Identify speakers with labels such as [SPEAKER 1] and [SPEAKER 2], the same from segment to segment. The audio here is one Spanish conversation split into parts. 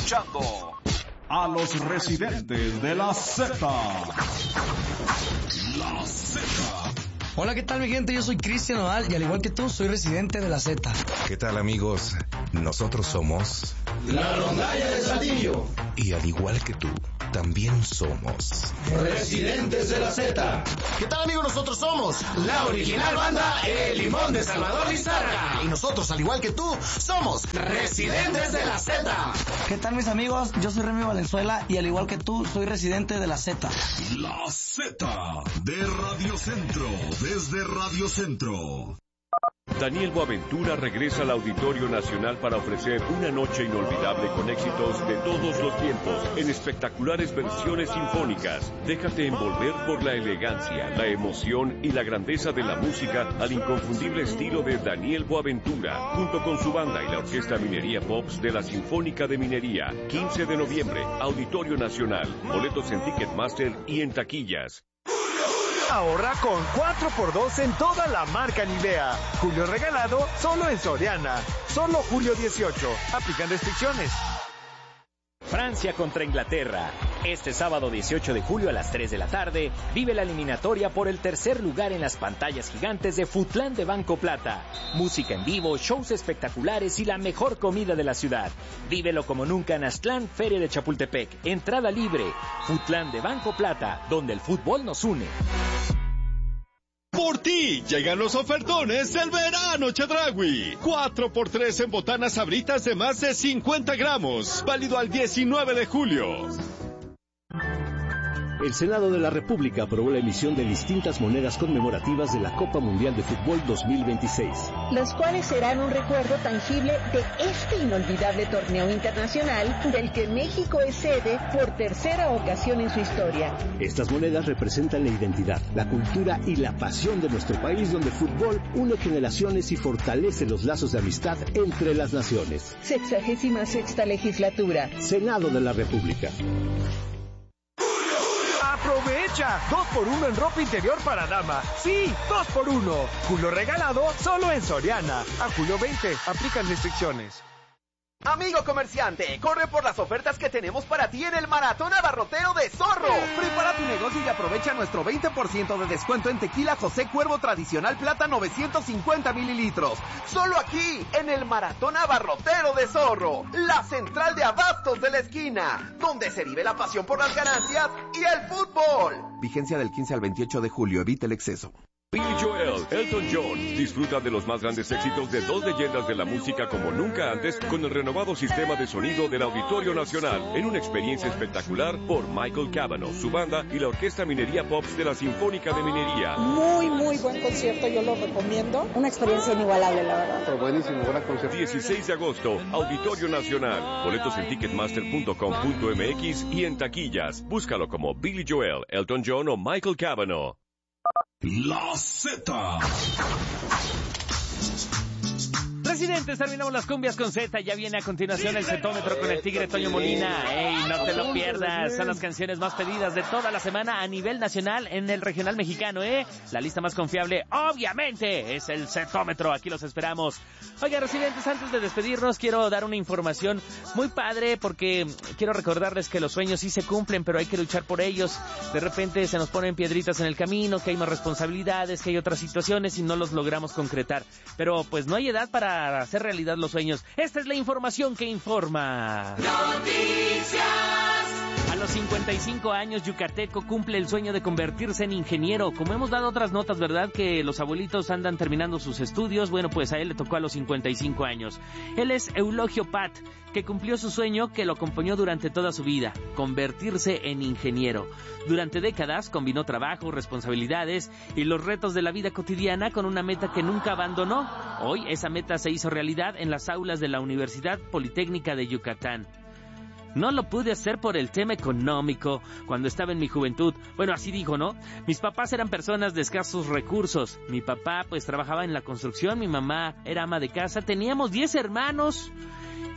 [SPEAKER 1] escuchando a los residentes de la Z. La Z.
[SPEAKER 2] Hola, ¿qué tal mi gente? Yo soy Cristian Nodal y al igual que tú, soy residente de la Z.
[SPEAKER 3] ¿Qué tal amigos? Nosotros somos...
[SPEAKER 4] La Rondalla de Saltillo.
[SPEAKER 3] Y al igual que tú, también somos...
[SPEAKER 4] Residentes de la Z.
[SPEAKER 5] ¿Qué tal amigos? Nosotros somos...
[SPEAKER 4] La original banda El Limón de Salvador Lizárraga.
[SPEAKER 5] Y nosotros, al igual que tú, somos...
[SPEAKER 4] Residentes de la Z.
[SPEAKER 2] ¿Qué tal mis amigos? Yo soy Remy Valenzuela y al igual que tú, soy residente de la Z.
[SPEAKER 1] La Z de Radio Centro, desde Radio Centro.
[SPEAKER 6] Daniel Boaventura regresa al Auditorio Nacional para ofrecer una noche inolvidable con éxitos de todos los tiempos en espectaculares versiones sinfónicas. Déjate envolver por la elegancia, la emoción y la grandeza de la música al inconfundible estilo de Daniel Boaventura, junto con su banda y la Orquesta Minería Pops de la Sinfónica de Minería. 15 de noviembre, Auditorio Nacional. Boletos en Ticketmaster y en taquillas.
[SPEAKER 7] Ahorra con 4x2 en toda la marca Nivea. Julio regalado solo en Soriana. Solo julio 18. Aplican restricciones.
[SPEAKER 8] Francia contra Inglaterra. Este sábado 18 de julio a las 3 de la tarde, vive la eliminatoria por el tercer lugar en las pantallas gigantes de Futlán de Banco Plata. Música en vivo, shows espectaculares y la mejor comida de la ciudad. Vívelo como nunca en Aztlán, Feria de Chapultepec. Entrada libre. Futlán de Banco Plata, donde el fútbol nos une.
[SPEAKER 9] Por ti llegan los ofertones del verano Chedraui. 4x3 en botanas sabritas de más de 50 gramos. Válido al 19 de julio.
[SPEAKER 10] El Senado de la República aprobó la emisión de distintas monedas conmemorativas de la Copa Mundial de Fútbol 2026.
[SPEAKER 11] Las cuales serán un recuerdo tangible de este inolvidable torneo internacional del que México es sede por tercera ocasión en su historia.
[SPEAKER 10] Estas monedas representan la identidad, la cultura y la pasión de nuestro país, donde el fútbol une generaciones y fortalece los lazos de amistad entre las naciones.
[SPEAKER 11] 66ª legislatura.
[SPEAKER 10] Senado de la República.
[SPEAKER 7] ¡Aprovecha! 2x1 en ropa interior para dama. ¡Sí! 2x1. Julio regalado solo en Soriana. A julio 20. Aplican restricciones.
[SPEAKER 12] Amigo comerciante, corre por las ofertas que tenemos para ti en el Maratón Abarrotero de Zorro. Prepara tu negocio y aprovecha nuestro 20% de descuento en tequila José Cuervo Tradicional Plata 950 mililitros. Solo aquí, en el Maratón Abarrotero de Zorro, la central de abastos de la esquina, donde se vive la pasión por las ganancias y el fútbol. Vigencia del 15 al 28 de julio, evita el exceso.
[SPEAKER 6] Billy Joel, Elton John, disfruta de los más grandes éxitos de dos leyendas de la música como nunca antes con el renovado sistema de sonido del Auditorio Nacional en una experiencia espectacular por Michael Cavanaugh, su banda y la Orquesta Minería Pops de la Sinfónica de Minería.
[SPEAKER 13] Muy buen concierto, yo lo recomiendo. Una experiencia inigualable, la verdad.
[SPEAKER 14] Pero buenísimo, gran concierto.
[SPEAKER 6] 16 de agosto, Auditorio Nacional. Boletos en ticketmaster.com.mx y en taquillas. Búscalo como Billy Joel, Elton John o Michael Cavanaugh.
[SPEAKER 1] La Z.
[SPEAKER 15] Residentes, terminamos las cumbias con Z. Ya viene a continuación el Zetómetro con el Tigre Toño Molina. ¡Ey, no te lo pierdas! Son las canciones más pedidas de toda la semana a nivel nacional en el regional mexicano, ¿eh? La lista más confiable, obviamente, es el Zetómetro. Aquí los esperamos. Oiga, residentes, antes de despedirnos, quiero dar una información muy padre porque quiero recordarles que los sueños sí se cumplen, pero hay que luchar por ellos. De repente se nos ponen piedritas en el camino, que hay más responsabilidades, que hay otras situaciones y no los logramos concretar. Pero pues no hay edad para hacer realidad los sueños. Esta es la información que informa.
[SPEAKER 4] Noticias.
[SPEAKER 15] A los 55 años, yucateco cumple el sueño de convertirse en ingeniero. Como hemos dado otras notas, ¿verdad? Que los abuelitos andan terminando sus estudios. Bueno, pues a él le tocó a los 55 años. Él es Eulogio Pat, que cumplió su sueño que lo acompañó durante toda su vida, convertirse en ingeniero. Durante décadas combinó trabajo, responsabilidades y los retos de la vida cotidiana con una meta que nunca abandonó. Hoy esa meta se hizo realidad en las aulas de la Universidad Politécnica de Yucatán. No lo pude hacer por el tema económico cuando estaba en mi juventud. Bueno, así dijo, ¿no? Mis papás eran personas de escasos recursos. Mi papá pues trabajaba en la construcción, mi mamá era ama de casa. Teníamos 10 hermanos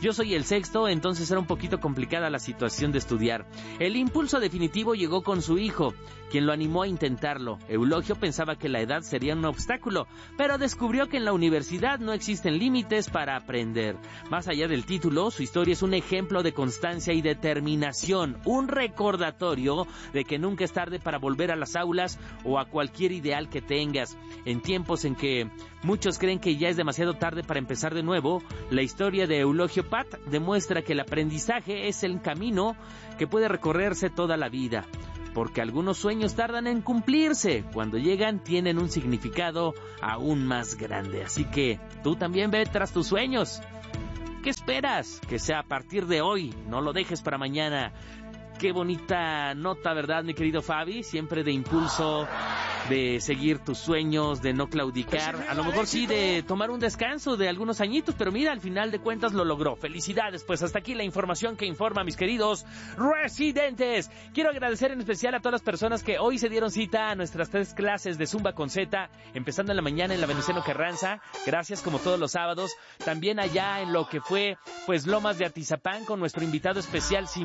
[SPEAKER 15] Yo soy el sexto, entonces era un poquito complicada la situación de estudiar. El impulso definitivo llegó con su hijo, quien lo animó a intentarlo. Eulogio pensaba que la edad sería un obstáculo, pero descubrió que en la universidad no existen límites para aprender. Más allá del título, su historia es un ejemplo de constancia y determinación, un recordatorio de que nunca es tarde para volver a las aulas o a cualquier ideal que tengas. En tiempos en que muchos creen que ya es demasiado tarde para empezar de nuevo, la historia de Eulogio Pat demuestra que el aprendizaje es el camino que puede recorrerse toda la vida. Porque algunos sueños tardan en cumplirse. Cuando llegan tienen un significado aún más grande. Así que tú también ve tras tus sueños. ¿Qué esperas? Que sea a partir de hoy. No lo dejes para mañana. Qué bonita nota, ¿verdad, mi querido Fabi? Siempre de impulso, de seguir tus sueños, de no claudicar. A lo mejor sí de tomar un descanso de algunos añitos, pero mira, al final de cuentas lo logró. Felicidades, pues hasta aquí la información que informa, mis queridos residentes. Quiero agradecer en especial a todas las personas que hoy se dieron cita a nuestras 3 clases de Zumba con Z, empezando en la mañana en la Venustiano Carranza. Gracias, como todos los sábados. También allá en lo que fue, pues, Lomas de Atizapán, con nuestro invitado especial,